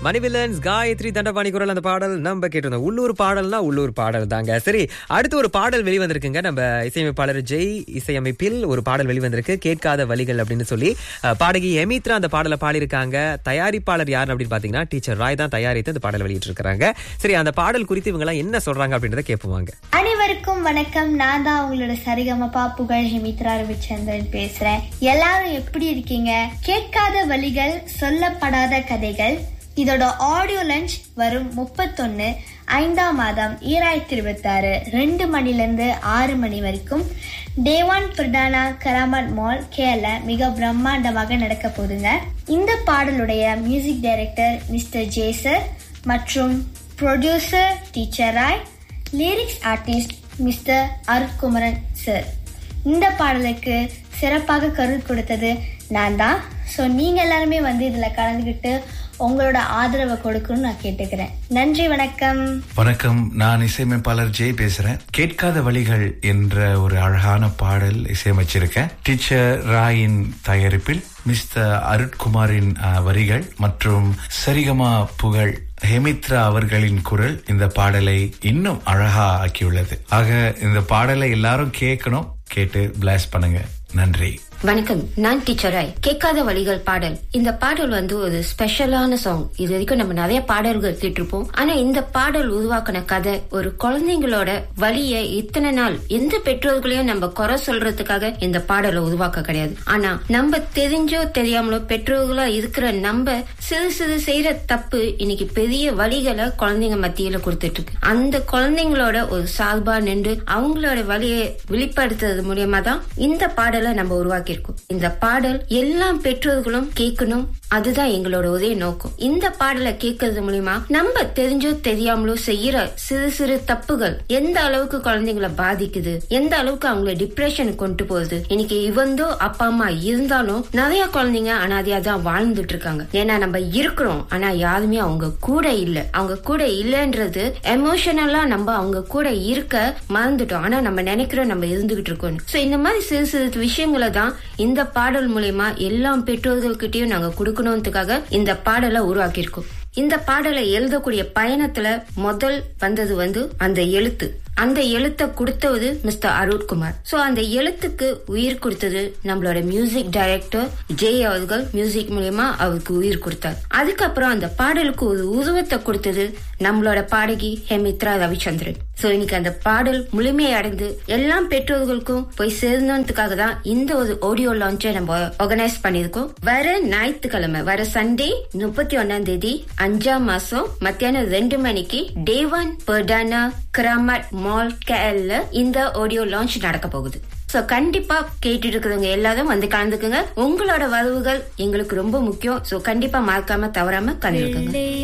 மணிவில்லன்ஸ் காயத்ரி தண்டபாணி குரல் அந்த பாடல் நம்ம கேட்டிருந்தோம். உள்ளூர் பாடல்னா உள்ளூர் பாடல் தாங்க. சரி, அடுத்து ஒரு பாடல் வெளிவந்திருக்குங்க. நம்ம இசையமைப்பாளர் ஜெய் இசையமைப்பில் ஒரு பாடல் வெளிவந்திருக்கு, கேட்காத வழிகள் அப்படின்னு சொல்லி. பாடகி எமித்ரா அந்த பாடலை பாடியிருக்காங்க. தயாரிப்பாளர் யார் அப்படின்னு பாத்தீங்கன்னா டீச்சர் ராய் தான் தயாரித்து அந்த பாடல் வெளியிட்டு இருக்காங்க. சரி, அந்த பாடல் குறித்து இவங்க எல்லாம் என்ன சொல்றாங்க அப்படின்றத கேட்போங்க. அனைவருக்கும் வணக்கம். நான் தான் உங்களோட சரிகமபா புகழ் எமித்ரா ரவிச்சந்திரன் பேசுறேன். எல்லாரும் எப்படி இருக்கீங்க? கேட்காத வழிகள் சொல்லப்படாத கதைகள் இதோட ஆடியோ லஞ்ச் வரும் 31/5/2026 2 மணிலிருந்து 6 மணி வரைக்கும் டேவான் பிரதானா கராமட் மால் கேரளா மிக பிரம்மாண்டமாக நடக்க போதுங்க. இந்த பாடலுடைய மியூசிக் டைரக்டர் மிஸ்டர் ஜேசர் மற்றும் producer teacher Rai, lyrics artist mister Arutkumaran sir. இந்த பாடலுக்கு சிறப்பாக கருத்து கொடுத்தது நான் தான். ஸோ நீங்க எல்லாருமே வந்து இதுல கலந்துக்கிட்டு உங்களோட ஆதரவை கொடுக்கணும்னு நான் கேட்டுக்கிறேன். நன்றி, வணக்கம். வணக்கம், நான் இசையமைப்பாளர் ஜெய் பேசுறேன். கேட்காத வழிகள் என்ற ஒரு அழகான பாடல் இசையமைச்சிருக்கேன். டீச்சர் ராயின் தயாரிப்பில் மிஸ்டர் அருட்குமாரின் வரிகள் மற்றும் சரிகமா புகழ் ஹெமித்ரா அவர்களின் குரல் இந்த பாடலை இன்னும் அழகா ஆக்கியுள்ளது. ஆக இந்த பாடலை எல்லாரும் கேட்கணும், கேட்டு பிளாஸ் பண்ணுங்க. நன்றி. வணக்கம், நான் டீச்சர் ராய். கேட்காத வழிகள் பாடல். இந்த பாடல் வந்து ஒரு ஸ்பெஷலான சாங். இது வரைக்கும் நம்ம நிறைய பாடல்கள் கேட்டிருப்போம். ஆனா இந்த பாடல் உருவாக்கின கதை ஒரு குழந்தைங்களோட வழியை இத்தனை நாள் எந்த பெற்றோர்களையும் நம்ம குறை சொல்றதுக்காக இந்த பாடலை உருவாக்க கிடையாது. ஆனா நம்ம தெரிஞ்சோ தெரியாமலோ பெற்றோர்களா இருக்கிற நம்ம சிறு சிறு செய்யற தப்பு இன்னைக்கு பெரிய வழிகளை குழந்தைங்க மத்தியில கொடுத்துட்டு இருக்கு. அந்த குழந்தைங்களோட ஒரு சார்பா நின்று அவங்களோட வழியை வெளிப்படுத்துறது மூலியமா தான் இந்த பாடலை நம்ம உருவாக்கி. இந்த பாடல் எல்லா பெற்றோர்களும் கேட்கணும், அதுதான் எங்களோட ஒரே நோக்கம். இந்த பாடலை கேட்கறது மூலியமா நம்ம தெரிஞ்சோ தெரியாமலோ செய்யற சிறு சிறு தப்புகள் எந்த அளவுக்கு குழந்தைங்களை பாதிக்குது, எந்த அளவுக்கு அவங்களை டிப்ரெஷனுக்கு கொண்டு போகுது. இன்னைக்கு இவந்தோ அப்பா அம்மா இருந்தாலும் நிறைய குழந்தைங்க அனாதையா தான் வாழ்ந்துட்டு இருக்காங்க. ஏன்னா நம்ம இருக்கிறோம், ஆனா யாருமே அவங்க கூட இல்ல. அவங்க கூட இல்லன்றது எமோஷனலா நம்ம அவங்க கூட இருக்க மறந்துட்டோம். ஆனா நம்ம நினைக்கிறோம் நம்ம இருந்துகிட்டு இருக்கோம். சோ இந்த மாதிரி சிறு சிறு விஷயங்களை தான் இந்த பாடல் மூலமா எல்லா பெற்றோர்கள்கிட்டயும் நாங்க கொடுக்கணும்ன்றதுக்காக இந்த பாடலை உருவாக்கி இருக்கோம். இந்த பாடலை எழுதக்கூடிய பயணத்துல முதல் வந்தது வந்து அந்த எழுத்து. அந்த எழுத்தை கொடுத்தது மிஸ்டர் அருட்குமார். சோ அந்த எழுத்துக்கு உயிர் கொடுத்தது நம்மளோட மியூசிக் டைரக்டர் ஜெய் அவர்கள். மியூசிக் மூலமா அவருக்கு உயிர் கொடுத்தார். அதுக்கப்புறம் அந்த பாடலுக்கு ஒரு உருவத்தை கொடுத்தது நம்மளோட பாடகி ஹெமித்ரா ரவிச்சந்திரன். சோ இன்னைக்கு அந்த பாடல் முழுமையடைந்து எல்லா பெற்றோர்களுக்கும் போய் சேர்ந்ததுக்காக தான் இந்த ஒரு ஆடியோ லான்ச்சை நம்ம ஆர்கனைஸ் பண்ணிருக்கோம். வர ஞாயிற்றுக்கிழமை, வர சண்டே 31 5ஆம் மாசம் மத்தியானம் 2 மணிக்கு டேவான் பிரதானா கராமட் மால் கேரள இந்த ஆடியோ லான்ச் நடக்க போகுது. சோ கண்டிப்பா கேட்டு இருக்கிறவங்க எல்லாரும் வந்து கலந்துக்குங்க. உங்களோட வரவுகள் எங்களுக்கு ரொம்ப முக்கியம். சோ கண்டிப்பா மறக்காம தவறாம கலந்துக்குங்க.